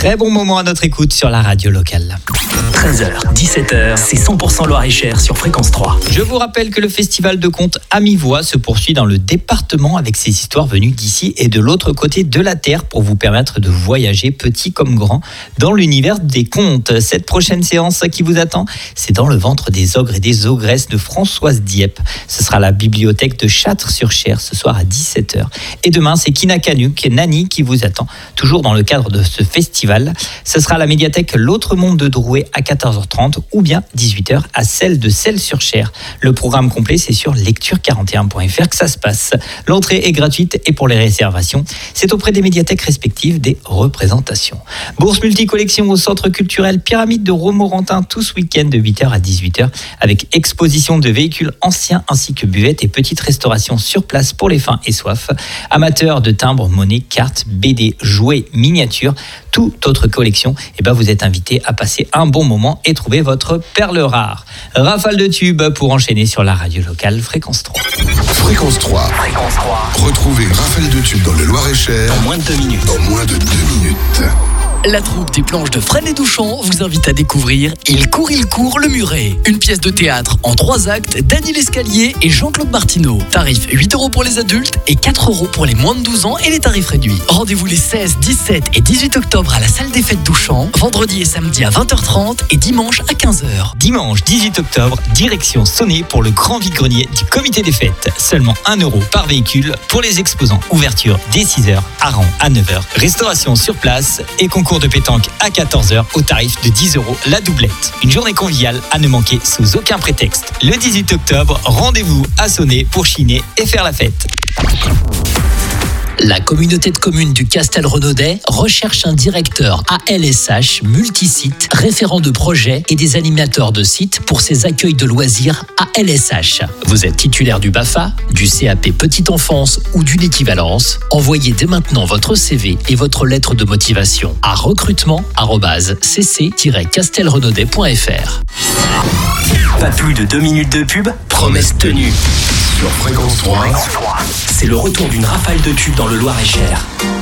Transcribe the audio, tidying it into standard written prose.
Très bon moment à notre écoute sur la radio locale. 13h, 17h, c'est 100% Loir-et-Cher sur Fréquence 3. Je vous rappelle que le festival de contes à mi-voix se poursuit dans le département avec ses histoires venues d'ici et de l'autre côté de la terre pour vous permettre de voyager petit comme grand dans l'univers des contes. Cette prochaine séance qui vous attend, c'est dans le ventre des ogres et des ogresses de Françoise Dieppe. Ce sera à la bibliothèque de Châtres-sur-Cher ce soir à 17h. Et demain, c'est Kina Canuck et Nani qui vous attend, toujours dans le cadre de ce festival. Ce sera à la médiathèque L'Autre Monde de Drouet à 14h30 ou bien 18h à celle de Celles-sur-Cher. Le programme complet, c'est sur lecture41.fr que ça se passe. L'entrée est gratuite et pour les réservations, c'est auprès des médiathèques respectives des représentations. Bourse multicollection au centre culturel Pyramide de Romorantin tout ce week-end de 8h à 18h avec exposition de véhicules anciens ainsi que buvettes et petite restauration sur place pour les fins et soif. Amateurs de timbres, monnaies, cartes, BD, jouets, miniatures, toute autre collection, vous êtes invité à passer un bon moment et trouver votre perle rare. Rafale de tubes pour enchaîner sur la radio locale Fréquence 3. Fréquence 3. Fréquence 3. Retrouvez Rafale de tubes dans le Loir-et-Cher En moins de 2 minutes. En moins de 2 minutes. La troupe des planches de Fresnes et Douchamp vous invite à découvrir Il court, le muret. Une pièce de théâtre en 3 actes d'Annie Lescalier et Jean-Claude Martineau. Tarif 8 € pour les adultes et 4 € pour les moins de 12 ans et les tarifs réduits. Rendez-vous les 16, 17 et 18 octobre à la salle des fêtes Douchamp. Vendredi et samedi à 20h30 et dimanche à 15h. Dimanche 18 octobre, direction Sonnay pour le grand vide-grenier du comité des fêtes. Seulement 1 € par véhicule pour les exposants. Ouverture dès 6h, Aran à 9h. Restauration sur place et concours de pétanque à 14h au tarif de 10 € la doublette. Une journée conviviale à ne manquer sous aucun prétexte. Le 18 octobre, rendez-vous à Sonnay pour chiner et faire la fête. La communauté de communes du Castel-Renaudet recherche un directeur ALSH multisite, référent de projet et des animateurs de sites pour ses accueils de loisirs ALSH. Vous êtes titulaire du BAFA, du CAP Petite Enfance ou d'une équivalence? Envoyez dès maintenant votre CV et votre lettre de motivation à recrutement@cc-castelrenaudet.fr. Pas plus de 2 minutes de pub, promesse tenue. Sur Fréquence 3. C'est le retour d'une rafale de tubes dans le Loir-et-Cher.